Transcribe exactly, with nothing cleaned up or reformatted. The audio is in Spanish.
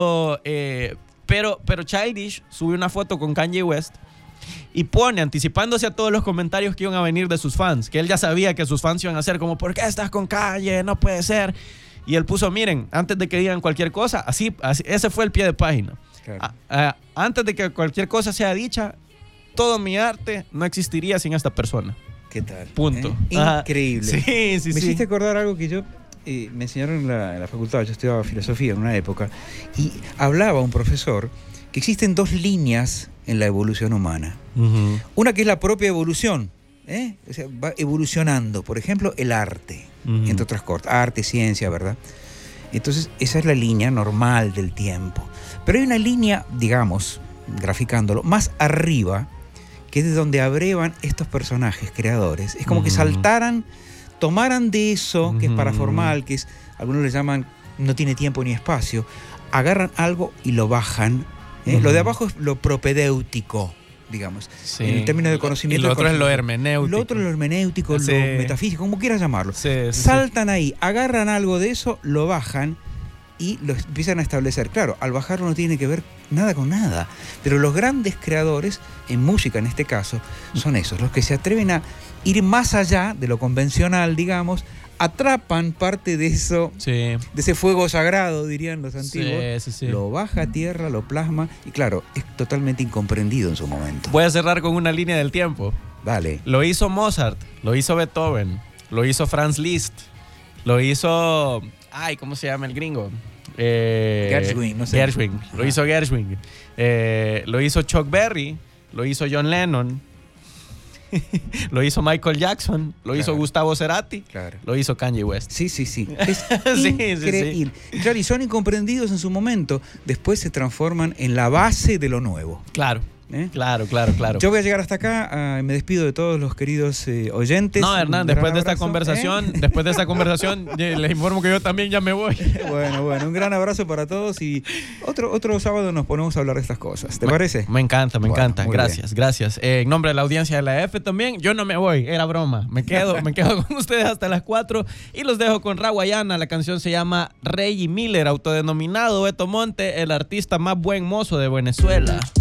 Eh, pero, pero Childish subió una foto con Kanye West y pone, anticipándose a todos los comentarios que iban a venir de sus fans, que él ya sabía que sus fans iban a hacer como, ¿por qué estás con Kanye? No puede ser. Y él puso, miren, antes de que digan cualquier cosa, así, así ese fue el pie de página. Claro. A, a, antes de que cualquier cosa sea dicha, todo mi arte no existiría sin esta persona. ¿Qué tal? Punto. ¿Eh? Increíble. Sí, sí, Me sí. hiciste acordar algo que yo eh, me enseñaron en la, en la facultad. Yo estudiaba filosofía en una época y hablaba un profesor que existen dos líneas en la evolución humana. Uh-huh. Una que es la propia evolución, ¿eh? O sea, va evolucionando. Por ejemplo, el arte, uh-huh. entre otras cosas. Arte, ciencia, ¿verdad? Entonces, esa es la línea normal del tiempo. Pero hay una línea, digamos, graficándolo, más arriba, que es de donde abrevan estos personajes creadores. Es como uh-huh. que saltaran, tomaran de eso, uh-huh. que es paraformal, que es, algunos le llaman, no tiene tiempo ni espacio, agarran algo y lo bajan. ¿eh? Uh-huh. Lo de abajo es lo propedéutico, digamos, sí. en el término de conocimiento. Y lo otro es lo hermenéutico. Lo otro es lo hermenéutico, sí. lo metafísico, como quieras llamarlo. Sí, sí, Saltan sí. ahí, agarran algo de eso, lo bajan y lo empiezan a establecer. Claro, al bajarlo no tiene que ver nada con nada. Pero los grandes creadores, en música en este caso, son esos, los que se atreven a ir más allá de lo convencional, digamos, atrapan parte de eso, sí. de ese fuego sagrado, dirían los antiguos, sí, sí, sí. lo baja a tierra, lo plasma, y claro, es totalmente incomprendido en su momento. Voy a cerrar con una línea del tiempo. Dale. Lo hizo Mozart, lo hizo Beethoven, lo hizo Franz Liszt, lo hizo... Ay, ¿cómo se llama el gringo? Eh, Gershwin, no sé. Gershwin, Ajá. lo hizo Gershwin. Eh, lo hizo Chuck Berry, lo hizo John Lennon, lo hizo Michael Jackson, lo claro. hizo Gustavo Cerati, claro. lo hizo Kanye West. Sí, sí, sí. Es sí, increíble. Sí, sí. Claro, y son incomprendidos en su momento, después se transforman en la base de lo nuevo. Claro. ¿Eh? Claro, claro, claro. Yo voy a llegar hasta acá, uh, me despido de todos los queridos eh, oyentes. No, Hernán, después de esta conversación, ¿eh? después de esta conversación, les informo que yo también ya me voy. Bueno, bueno, un gran abrazo para todos y otro, otro sábado nos ponemos a hablar de estas cosas. ¿Te me, parece? Me encanta, me bueno, encanta. Gracias, bien. gracias. Eh, en nombre de la audiencia de la F también, yo no me voy, era broma. Me quedo, me quedo con ustedes hasta las cuatro y los dejo con Rawayana. La canción se llama Reggie Miller, autodenominado Beto Monte, el artista más buen mozo de Venezuela.